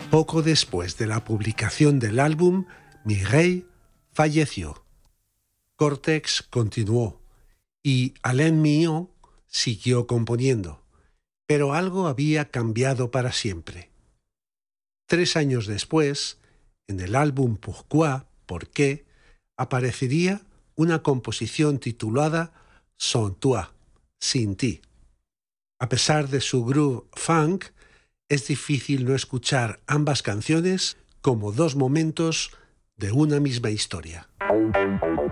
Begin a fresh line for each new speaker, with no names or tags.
Poco después de la publicación del álbum, Mireille falleció. Cortex continuó y Alain Milhaud siguió componiendo, pero algo había cambiado para siempre. 3 años después, en el álbum Pourquoi, ¿Por qué?, aparecería una composición titulada Sans toi, sin ti. A pesar de su groove funk, es difícil no escuchar ambas canciones como dos momentos de una misma historia.